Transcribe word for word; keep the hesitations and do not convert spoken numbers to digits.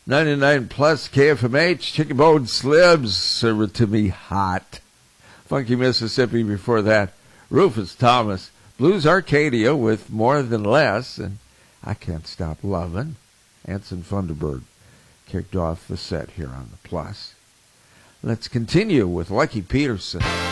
ninety-nine plus K F M H, Chicken Bone Slims, serve it to me hot. Funky Mississippi before that. Rufus Thomas, Blues Arcadia with More Than Less, and I Can't Stop Lovin'. Anson Funderburg kicked off the set here on the Plus. Let's continue with Lucky Peterson.